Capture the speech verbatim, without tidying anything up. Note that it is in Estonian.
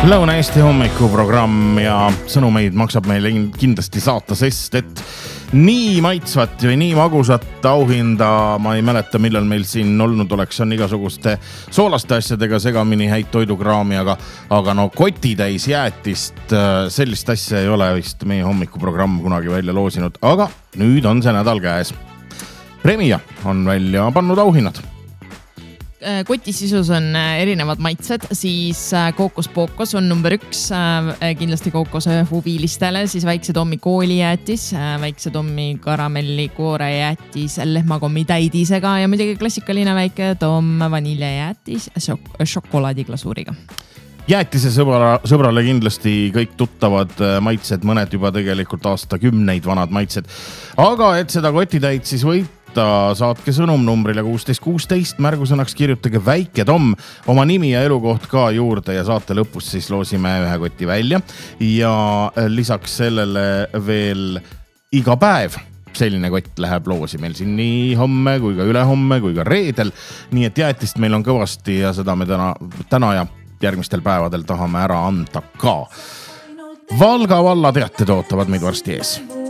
Lõuna-Eesti hommikuprogramm ja sõnumeid maksab meile kindlasti saata, sest et nii maitsvat või nii magusat auhinda ma ei mäleta, millal meil siin olnud oleks, on igasuguste soolaste asjadega segamini häid toidukraami, aga, aga no kotitäis jäätist, sellist asja ei ole vist meie hommikuprogramm kunagi välja loosinud, aga nüüd on see nädal käes. Premia on välja pannud auhinnad. Kotisisus on erinevad maitsed, siis Kookospokos on number üks, kindlasti kookose huvilistele, siis Väikse Tommi koolijäätis, Väikse Tommi karamelli koorejäätis lehmakommi täidisega ja muidugi klassikaline Väike Tomm vaniljejäätis šok- šokolaadiglasuuriga. Jäätise sõbra, sõbrale kindlasti kõik tuttavad maitsed, mõned juba tegelikult aastakümneid vanad maitsed. Aga et seda kotitäit siis võita, saatke sõnum numbrile kuusteist kuusteist, märgusõnaks kirjutage Väike Tomm, oma nimi ja elukoht ka juurde ja saate lõpus siis loosime ühe koti välja. Ja lisaks sellele veel iga päev selline kott läheb loosi meil siin nii homme kui ka ülehomme kui ka reedel. Nii et jäätist meil on kõvasti ja seda me täna, täna ja järgmistel päevadel tahame ära anda ka. Valga valla teated ootavad meid varsti ees.